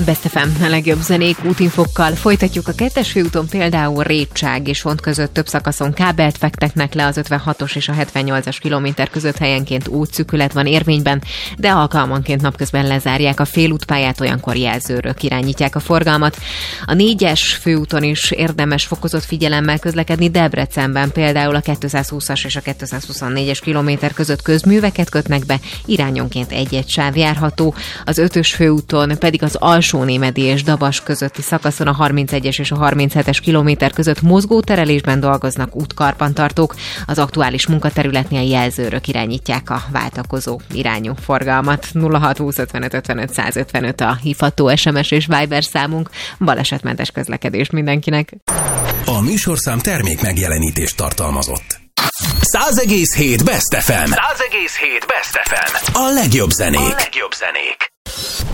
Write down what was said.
Best FM, a legjobb zenék útinfokkal. Folytatjuk a 2-es főúton, például Rétság és Font között több szakaszon kábelt fektetnek le, az 56-os és a 78-as kilométer között helyenként útszűkület van érvényben, de alkalmanként napközben lezárják a félútpályát, olyankor jelzőről irányítják a forgalmat. A 4-es főúton is érdemes fokozott figyelemmel közlekedni, Debrecenben például a 220-as és a 224-es kilométer között közműveket kötnek be, irányonként egy-egy sáv járható. Az 5-ös főúton pedig az Alsónémedi és Dabas közötti szakaszon a 31-es és a 37-es kilométer között mozgóterelésben dolgoznak útkarbantartók. Az aktuális munkaterületnél jelzőrök irányítják a váltakozó irányú forgalmat. 0620 55 55 155 a hívható SMS és Viber számunk. Balesetmentes közlekedést mindenkinek! A műsorszám termék megjelenítést tartalmazott. 100,7 Best FM. 100,7 Best FM. A legjobb zenék.